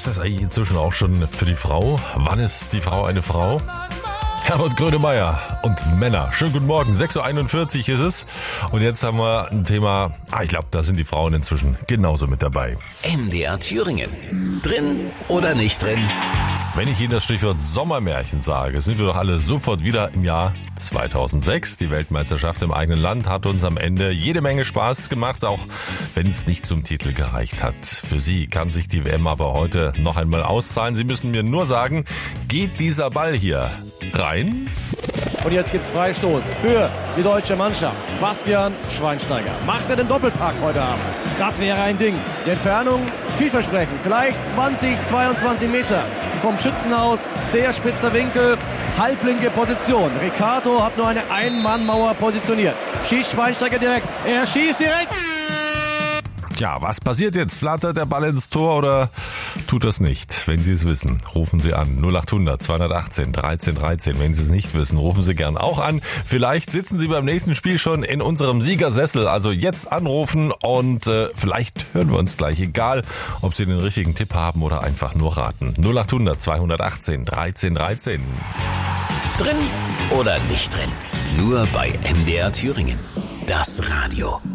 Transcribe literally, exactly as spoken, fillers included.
Ist das eigentlich inzwischen auch schon für die Frau? Wann ist die Frau eine Frau? Herbert Grönemeyer und Männer. Schönen guten Morgen, sechs Uhr einundvierzig ist es. Und jetzt haben wir ein Thema, ah, ich glaube, da sind die Frauen inzwischen genauso mit dabei. M D R Thüringen. Drin oder nicht drin? Wenn ich Ihnen das Stichwort Sommermärchen sage, sind wir doch alle sofort wieder im Jahr zweitausendsechs. Die Weltmeisterschaft im eigenen Land hat uns am Ende jede Menge Spaß gemacht, auch wenn es nicht zum Titel gereicht hat. Für Sie kann sich die W M aber heute noch einmal auszahlen. Sie müssen mir nur sagen, geht dieser Ball hier rein? Und jetzt gibt's Freistoß für die deutsche Mannschaft. Bastian Schweinsteiger macht er den Doppelpack heute Abend. Das wäre ein Ding. Die Entfernung vielversprechend. Vielleicht zwanzig, zweiundzwanzig Meter vom Schützenhaus. Sehr spitzer Winkel. Halblinke Position. Ricardo hat nur eine Ein-Mann-Mauer positioniert. Schießt Schweinsteiger direkt. Er schießt direkt. Tja, was passiert jetzt? Flattert der Ball ins Tor oder tut das nicht? Wenn Sie es wissen, rufen Sie an. null acht hundert zweihundertachtzehn dreizehn dreizehn. Wenn Sie es nicht wissen, rufen Sie gern auch an. Vielleicht sitzen Sie beim nächsten Spiel schon in unserem Siegersessel. Also jetzt anrufen und äh, vielleicht hören wir uns gleich. Egal, ob Sie den richtigen Tipp haben oder einfach nur raten. null acht hundert zweihundertachtzehn dreizehn dreizehn. Drin oder nicht drin? Nur bei M D R Thüringen. Das Radio.